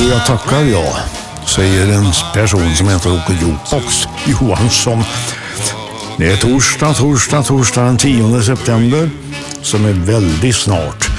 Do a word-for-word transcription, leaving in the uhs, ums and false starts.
Jo, jag tackar jag, säger en person som heter Åke Jokox Johansson. Det är torsdag, torsdag, torsdag den tionde september, som är väldigt snart.